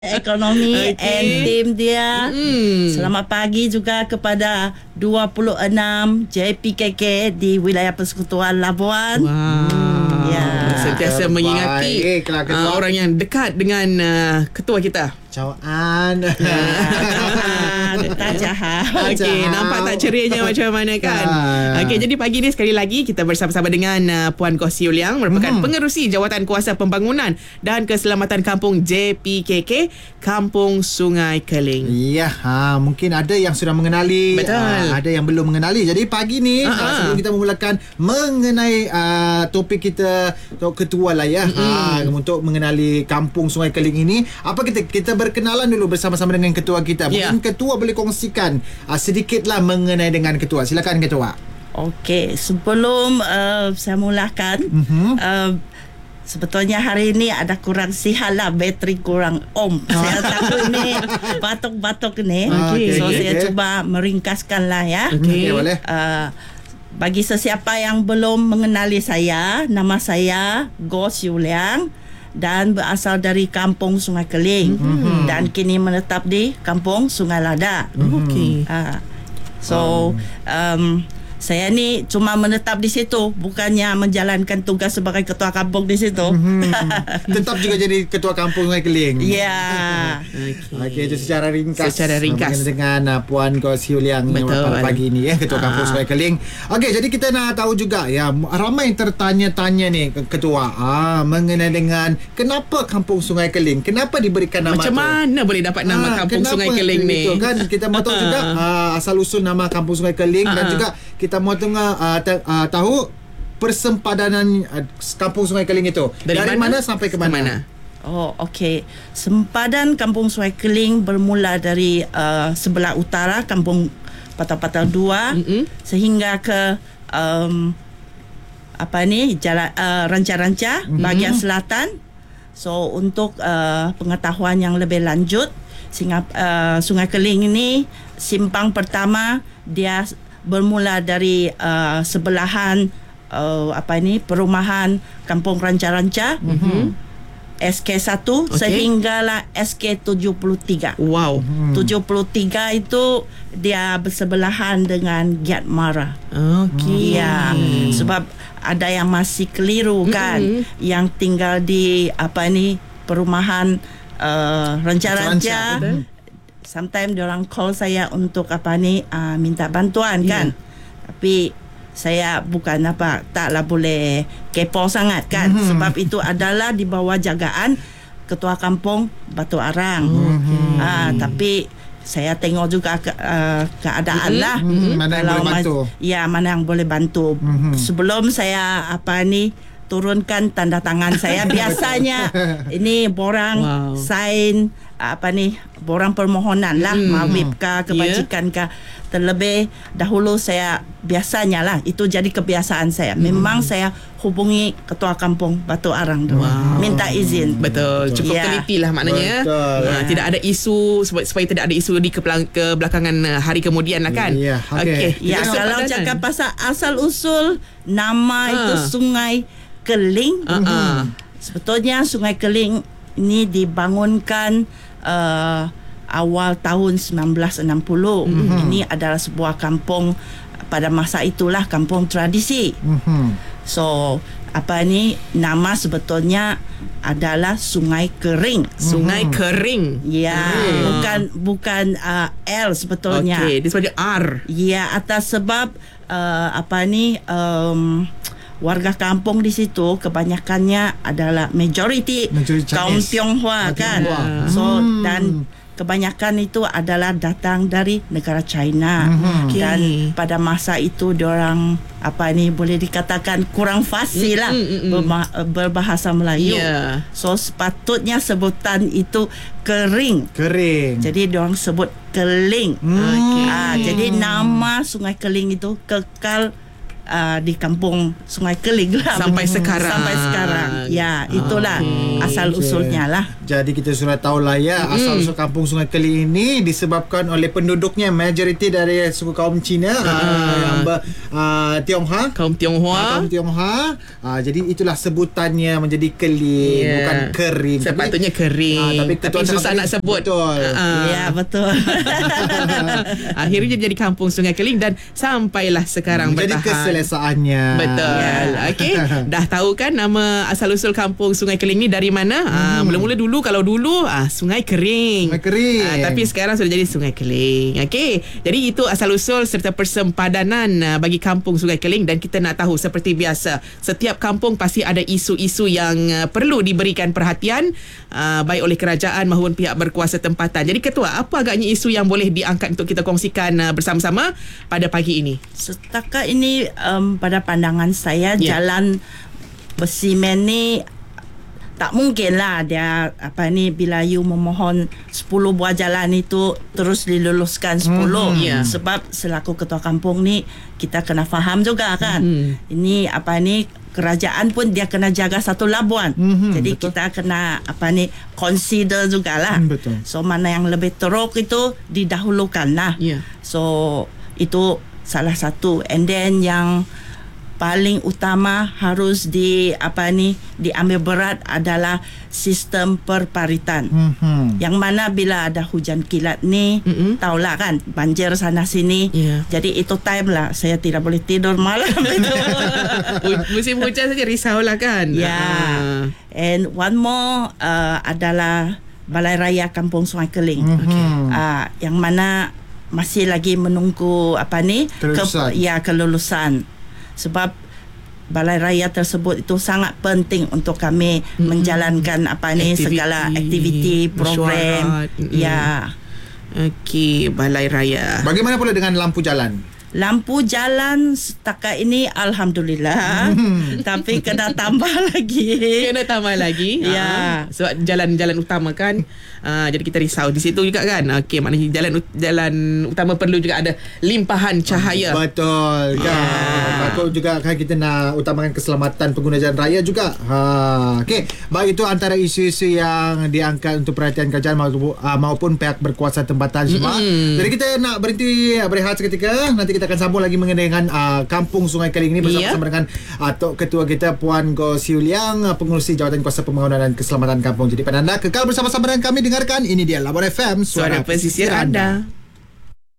Ekonomi and tim dia. Selamat pagi juga kepada 26 JPKK di wilayah Persekutuan Labuan. Ya. Sentiasa mengingati orang yang dekat dengan ketua kita. Cawaan. Tak jahat. Okey, nampak tak cerianya macam mana kan? Okey, jadi pagi ni sekali lagi kita bersama-sama dengan Puan Goh Siu Liang, merupakan pengerusi Jawatan Kuasa Pembangunan dan Keselamatan Kampung JPKK Kampung Sungai Keling. Ya, mungkin ada yang sudah mengenali, betul. Ada yang belum mengenali. Jadi pagi ni sebelum kita memulakan mengenai topik kita ketua lah ya, untuk mengenali Kampung Sungai Keling ini, apa kita berkenalan dulu bersama-sama dengan ketua kita. Mungkin ketua boleh kongsikan sedikitlah mengenai dengan ketua. Silakan ketua. Okey, sebelum saya mulakan, sebetulnya hari ini ada kurang sihat lah, bateri kurang saya takut ni batuk-batuk ni. Saya cuba meringkaskan lah ya. Boleh. Bagi sesiapa yang belum mengenali saya, nama saya Goh Siu Liang dan berasal dari Kampung Sungai Keling dan kini menetap di Kampung Sungai Lada. Saya ni cuma menetap di situ, bukannya menjalankan tugas sebagai ketua kampung di situ. Tetap juga jadi ketua Kampung Sungai Keling. Ya. Okey, itu secara ringkas. Dengan Puan Goh Siu Liang pada pagi ini ya, ketua Kampung Sungai Keling. Okey, jadi kita nak tahu juga ya, ramai yang tertanya-tanya ni ketua mengenai dengan kenapa Kampung Sungai Keling? Kenapa diberikan nama macam mana boleh dapat nama Kampung Sungai Keling ni? Itu kan kita mahu tahu juga asal usul nama Kampung Sungai Keling dan juga kita mahu tahu persempadanan Kampung Sungai Keling itu dari mana sampai ke mana? Okey. Sempadan Kampung Sungai Keling bermula dari sebelah utara Kampung Patah-Patah 2 sehingga ke jalan Ranca-Ranca bahagian selatan. So untuk pengetahuan yang lebih lanjut, Sungai Keling ini simpang pertama dia bermula dari sebelahan perumahan Kampung Ranca-Ranca, SK1 sehinggalah SK73. Wow. 73 itu dia bersebelahan dengan Giat Mara. Okey. Ya, sebab ada yang masih keliru kan, yang tinggal di perumahan Ranca-Ranca. Sometimes diorang call saya untuk minta bantuan kan. Tapi saya bukan taklah boleh kepo sangat kan, sebab itu adalah di bawah jagaan Ketua Kampung Batu Arang. Tapi saya tengok juga keadaan lah, mana yang boleh bantu. Mana yang boleh bantu. Sebelum saya turunkan tanda tangan saya, biasanya ini borang sign borang permohonan lah, mawib kah, kebajikan kah. Terlebih dahulu saya biasanya lah, itu jadi kebiasaan saya. Memang saya hubungi Ketua Kampung Batu Arang dulu, minta izin. Betul, cukup teliti lah maknanya. Tidak ada isu, supaya tidak ada isu di kebelakangan hari kemudian lah kan. Okey. Kalau cakap pasal asal usul nama itu Sungai Keling, sebetulnya Sungai Keling ini dibangunkan awal tahun 1960. Ini adalah sebuah kampung, pada masa itulah kampung tradisi. So nama sebetulnya adalah Sungai Kering. Sungai Kering. Ya, bukan L sebetulnya. Okey, dia sebabnya R. Ya, atas sebab warga kampung di situ kebanyakannya adalah majority kaum Tionghoa kan. So dan kebanyakan itu adalah datang dari negara China. Dan pada masa itu diorang boleh dikatakan kurang fasih lah berbahasa Melayu. So sepatutnya sebutan itu Kering. Jadi diorang sebut Keling. Jadi nama Sungai Keling itu kekal di kampung Sungai Keling lah. Sampai sekarang. Sampai sekarang. Ya, itulah asal usulnya lah. Jadi kita sudah tahu lah ya, asal usul kampung Sungai Keling ini disebabkan oleh penduduknya majoriti dari suku kaum Cina yang Tionghoa. Kaum Tionghoa. Kaum Tionghoa. Jadi itulah sebutannya menjadi keling, bukan kering. Sepatutnya kering. Tapi susah nak sebut. Betul. Ya, betul. Akhirnya jadi kampung Sungai Keling dan sampailah sekarang jadi bertahan. keselesaannya. Betul. Okey, dah tahu kan nama asal usul kampung Sungai Keling ni dari mana? Mula-mula dulu, kalau dulu Sungai Kering. Sungai Kering. Tapi sekarang sudah jadi Sungai Keling. Okey. Jadi itu asal usul serta persempadanan bagi kampung Sungai Keling, dan kita nak tahu seperti biasa, setiap kampung pasti ada isu-isu yang perlu diberikan perhatian baik oleh kerajaan maupun pihak berkuasa tempatan. Jadi ketua, apa agaknya isu yang boleh diangkat untuk kita kongsikan bersama-sama pada pagi ini? Setakat ini pada pandangan saya jalan bersimen ni tak mungkin lah dia bila you memohon 10 buah jalan itu terus diluluskan 10. Sebab selaku ketua kampung ni kita kena faham juga kan. Ini kerajaan pun dia kena jaga satu labuan. Jadi betul. Kita kena consider jugalah. Betul. So mana yang lebih teruk itu didahulukan lah. So itu salah satu. And then yang paling utama harus diambil berat adalah sistem perparitan. Yang mana bila ada hujan kilat ni, tahulah kan, banjir sana sini. Jadi itu time lah saya tidak boleh tidur malam itu. Musim hujan saja risaulah kan. And one more adalah Balai Raya Kampung Sungai Keling. Yang mana masih lagi menunggu kelulusan. Sebab balai raya tersebut itu sangat penting untuk kami menjalankan segala aktiviti, program. Okey, balai raya. Bagaimana pula dengan lampu jalan? Lampu jalan setakat ini alhamdulillah. Tapi kena tambah lagi. Kena tambah lagi. Sebab jalan-jalan utama kan. Jadi kita risau di situ juga kan. Okey, maknanya jalan utama perlu juga ada limpahan cahaya. Betul kan. Patut juga kan kita nak utamakan keselamatan pengguna jalan raya juga. Okey, baik, itu antara isu-isu yang diangkat untuk perhatian kerajaan maupun pihak berkuasa tempatan semua. Jadi kita nak berehat seketika. Nanti kita akan sambung lagi mengenai dengan Kampung Sungai Keling ini bersama-sama dengan Tok Ketua kita Puan Goh Siu Liang, pengurusi Jawatan Kuasa Pembangunan dan Keselamatan Kampung. Jadi pada anda kekal bersama-sama dengan kami, dengarkan ini dia Labuan FM, Suara Pesisir anda.